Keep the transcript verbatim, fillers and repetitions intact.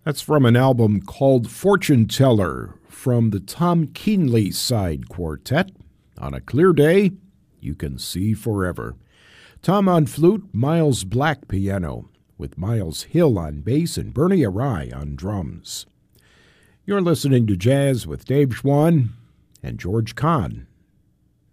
That's from an album called Fortune Teller from the Tom Keenley Side Quartet. On a clear day, you can see forever. Tom on flute, Miles Black piano, with Miles Hill on bass and Bernie Arai on drums. You're listening to Jazz with Dave Schwann and George Kahn